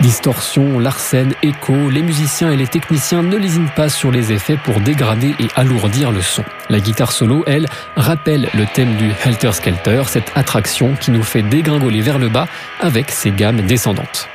Distorsion, larsen, écho, les musiciens et les techniciens ne lésinent pas sur les effets pour dégrader et alourdir le son. La guitare solo, elle, rappelle le thème du Helter Skelter, cette attraction qui nous fait dégringoler vers le bas avec ses gammes descendantes.